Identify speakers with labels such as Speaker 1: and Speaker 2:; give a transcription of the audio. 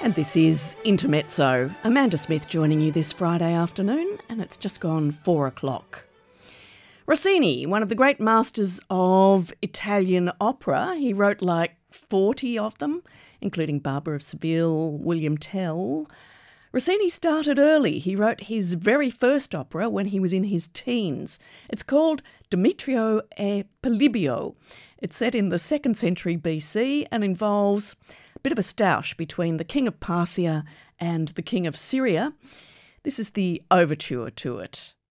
Speaker 1: And this is Intermezzo. Amanda Smith joining you this Friday afternoon, and it's just gone 4 o'clock. Rossini, one of the great masters of Italian opera. He wrote like 40 of them, including Barbara of Seville, William Tell. Rossini started early. He wrote his very first opera when he was in his teens. It's called Demetrio e Polibio. It's set in the 2nd century BC and involves a bit of a stoush between the king of Parthia and the king of Syria. This is the overture to it.